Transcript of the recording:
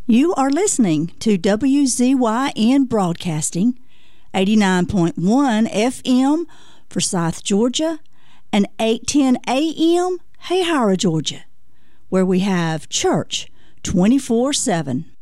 You are listening to WZYN Broadcasting, 89.1 FM Forsyth, Georgia, and 810 AM Hayhara, Georgia, where we have church 24/7.